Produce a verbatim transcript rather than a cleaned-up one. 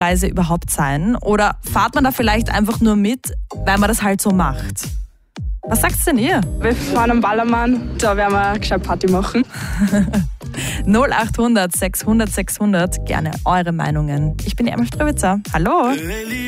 Reise überhaupt sein? Oder fahrt man da vielleicht einfach nur mit, weil man das halt so macht? Was sagt's denn ihr? Wir fahren am Ballermann, da werden wir gescheit Party machen. null acht hundert sechshundert sechshundert, gerne eure Meinungen. Ich bin die Emma Ströbitzer. Hallo!